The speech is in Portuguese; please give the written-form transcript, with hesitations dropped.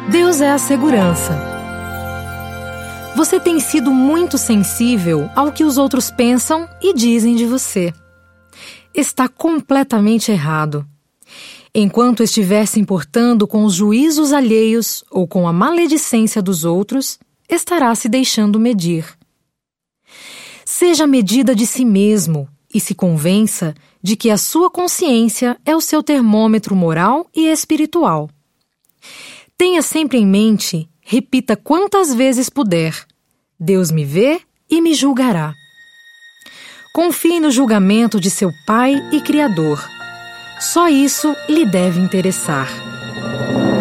Deus é a segurança. Você tem sido muito sensível ao que os outros pensam e dizem de você. Está completamente errado. Enquanto estiver se importando com os juízos alheios ou com a maledicência dos outros, estará se deixando medir. Seja medida de si mesmo e se convença de que a sua consciência é o seu termômetro moral e espiritual. Tenha sempre em mente, repita quantas vezes puder: Deus me vê e me julgará. Confie no julgamento de seu Pai e Criador. Só isso lhe deve interessar.